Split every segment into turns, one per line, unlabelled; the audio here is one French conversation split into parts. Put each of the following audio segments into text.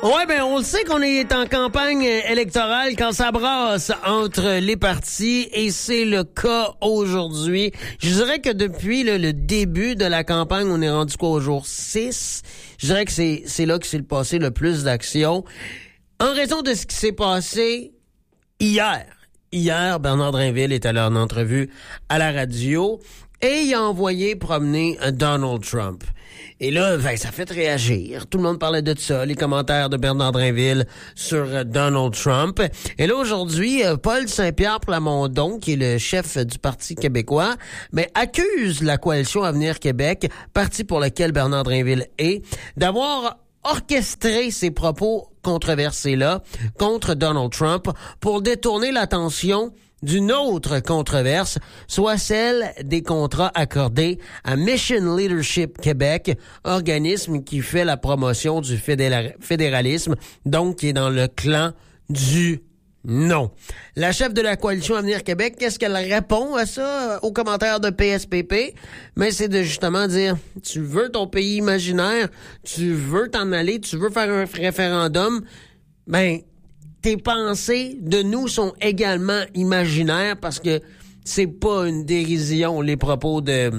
Ouais, ben on le sait qu'on est en campagne électorale quand ça brasse entre les partis et c'est le cas aujourd'hui. Je dirais que depuis le début de la campagne, on est rendu quoi au jour 6. Je dirais que c'est là que s'est passé le plus d'actions. En raison de ce qui s'est passé hier. Hier, Bernard Drinville est allé en entrevue à la radio et il a envoyé promener Donald Trump. Et là, ça fait réagir. Tout le monde parlait de ça, les commentaires de Bernard Drinville sur Donald Trump. Et là, aujourd'hui, Paul Saint-Pierre Plamondon, qui est le chef du Parti québécois, accuse la coalition Avenir Québec, parti pour lequel Bernard Drinville est, d'avoir orchestré ces propos controversés-là contre Donald Trump pour détourner l'attention d'une autre controverse, soit celle des contrats accordés à Mission Leadership Québec, organisme qui fait la promotion du fédéralisme, donc qui est dans le clan du non. La chef de la coalition Avenir Québec, qu'est-ce qu'elle répond à ça, aux commentaires de PSPP? Mais c'est de justement dire, tu veux ton pays imaginaire, tu veux t'en aller, tu veux faire un référendum, tes pensées de nous sont également imaginaires parce que c'est pas une dérision, les propos de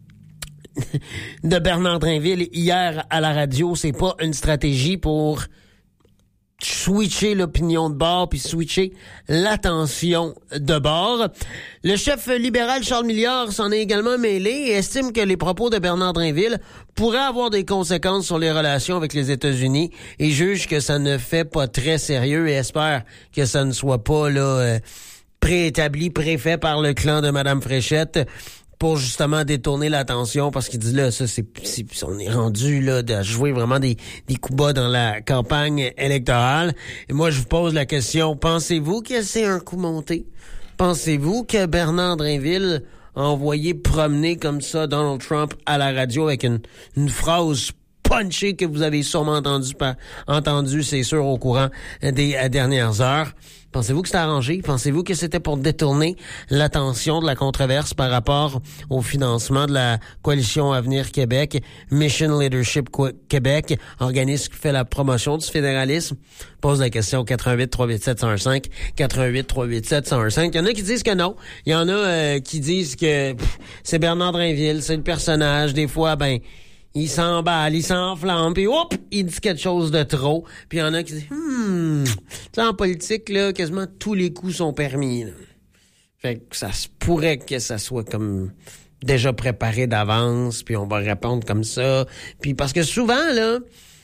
Bernard Drinville hier à la radio. C'est pas une stratégie pour switcher l'opinion de bord puis switcher l'attention de bord. Le chef libéral Charles Milliard s'en est également mêlé et estime que les propos de Bernard Drinville pourraient avoir des conséquences sur les relations avec les États-Unis et juge que ça ne fait pas très sérieux et espère que ça ne soit pas préétabli, préfet par le clan de Madame Fréchette pour justement détourner l'attention, parce qu'il dit là, on est rendu là de jouer vraiment des coups bas dans la campagne électorale. Et moi, je vous pose la question, pensez-vous que c'est un coup monté? Pensez-vous que Bernard Drinville a envoyé promener comme ça Donald Trump à la radio avec une phrase punchée que vous avez sûrement entendu, c'est sûr, au courant des dernières heures? Pensez-vous que c'était arrangé? Pensez-vous que c'était pour détourner l'attention de la controverse par rapport au financement de la coalition Avenir Québec, Mission Leadership Québec, organisme qui fait la promotion du fédéralisme? Pose la question 88-387-105, 88-387-105. Il y en a qui disent que non. Il y en a qui disent que c'est Bernard Drinville, c'est le personnage. Des fois, il s'emballe, il s'enflamme, puis il dit quelque chose de trop. Puis il y en a qui disent, tu sais, en politique, là, quasiment tous les coups sont permis, là. Fait que ça se pourrait que ça soit comme déjà préparé d'avance, puis on va répondre comme ça. Puis parce que souvent, là,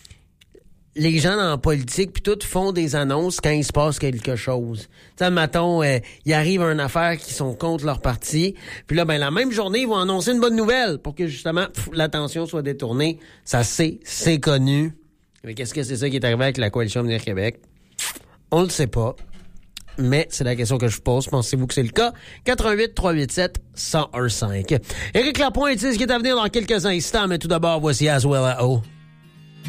les gens dans la politique puis tout font des annonces quand il se passe quelque chose. Tu sais, mettons, il arrive une affaire qui sont contre leur parti, puis là, la même journée, ils vont annoncer une bonne nouvelle pour que, justement, l'attention soit détournée. Ça, c'est connu. Mais qu'est-ce que c'est ça qui est arrivé avec la coalition Avenir Québec? On le sait pas. Mais c'est la question que je vous pose. Pensez-vous que c'est le cas? 88-387-1015. Éric Lapointe, c'est ce qui est à venir dans quelques instants, mais tout d'abord, voici As Well As Oh.